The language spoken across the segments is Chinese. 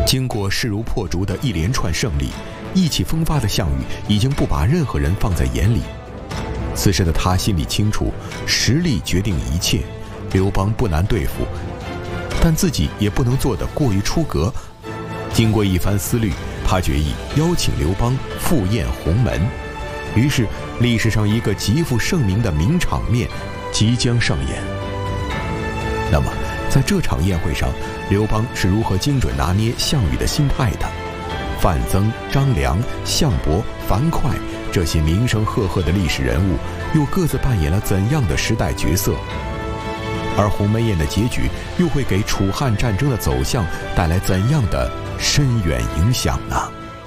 经过势如破竹的一连串胜利，意气风发的项羽已经不把任何人放在眼里。此时的他心里清楚，实力决定一切，刘邦不难对付，但自己也不能做得过于出格。经过一番思虑，他决意邀请刘邦赴宴鸿门。于是，历史上一个极负盛名的名场面即将上演。那么，在这场宴会上，刘邦是如何精准拿捏项羽的心态的？范增、张良、项伯、樊哙这些名声赫赫的历史人物，又各自扮演了怎样的时代角色？而鸿门宴的结局又会给楚汉战争的走向带来怎样的深远影响呢？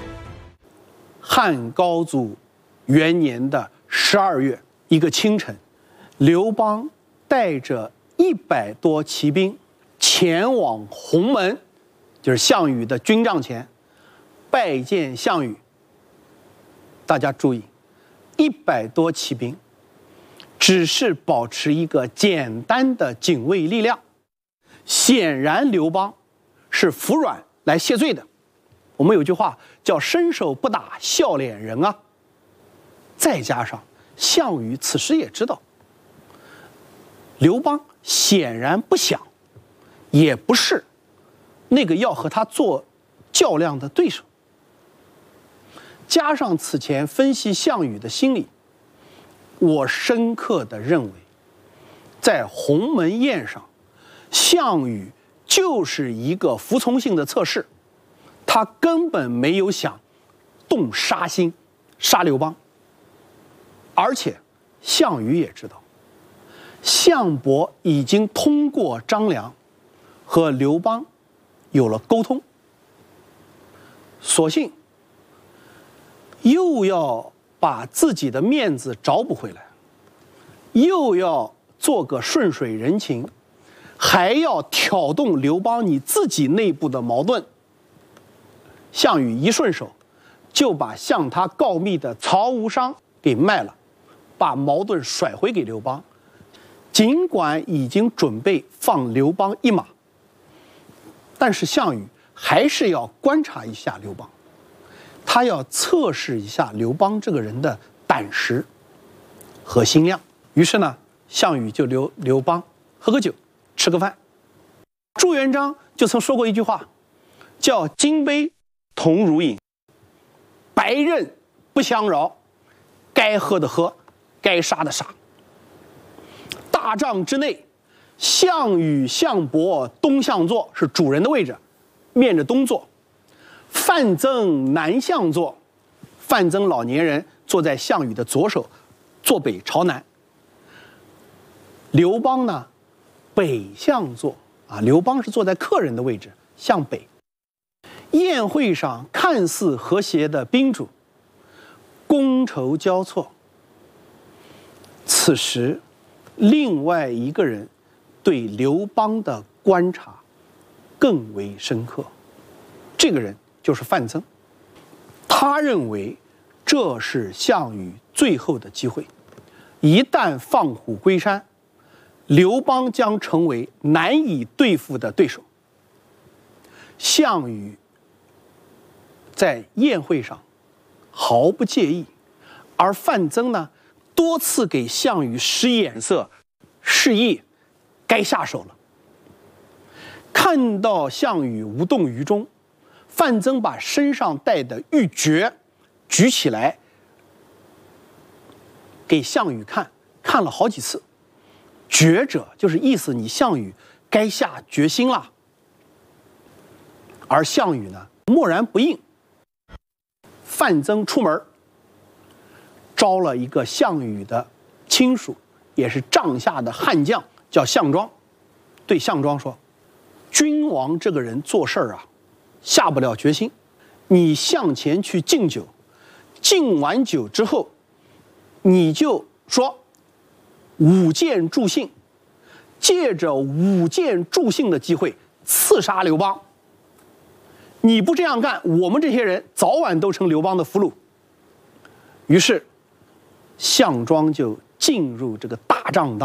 汉高祖元年的12月，一个清晨，刘邦带着100多骑兵前往鸿门，就是项羽的军帐前拜见项羽。大家注意，100多骑兵只是保持一个简单的警卫力量，显然刘邦是服软来谢罪的。我们有句话叫伸手不打笑脸人啊。再加上项羽此时也知道刘邦显然不想，也不是那个要和他做较量的对手。加上此前分析项羽的心理，我深刻地认为，在鸿门宴上，项羽就是一个服从性的测试，他根本没有想动杀心杀刘邦。而且项羽也知道，项伯已经通过张良和刘邦有了沟通，索性又要把自己的面子找补回来，又要做个顺水人情，还要挑动刘邦你自己内部的矛盾。项羽一顺手就把向他告密的曹无伤给卖了，把矛盾甩回给刘邦。尽管已经准备放刘邦一马，但是项羽还是要观察一下刘邦，他要测试一下刘邦这个人的胆识和心量。于是呢，项羽就留刘邦喝个酒，吃个饭。朱元璋就曾说过一句话，叫金杯同如饮，白刃不相扰，该喝的喝，该杀的杀。大帐之内，项羽、项伯东向坐，是主人的位置，面着东坐；范增南向坐，范增老年人坐在项羽的左手，坐北朝南。刘邦呢，北向坐啊，刘邦是坐在客人的位置，向北。宴会上看似和谐的宾主，觥筹交错。此时，另外一个人对刘邦的观察更为深刻，这个人就是范增。他认为这是项羽最后的机会，一旦放虎归山，刘邦将成为难以对付的对手。项羽在宴会上毫不介意，而范增呢，多次给项羽使眼色，示意该下手了。看到项羽无动于衷，范增把身上带的玉珏举起来给项羽看，看了好几次。决者就是意思你项羽该下决心了。而项羽呢，默然不应。范增出门，招了一个项羽的亲属，也是帐下的悍将，叫项庄，对项庄说：“君王这个人做事啊，下不了决心，你向前去敬酒，敬完酒之后，你就说舞剑助兴，借着舞剑助兴的机会刺杀刘邦。你不这样干，我们这些人早晚都成刘邦的俘虏。”于是项庄就进入这个大帐当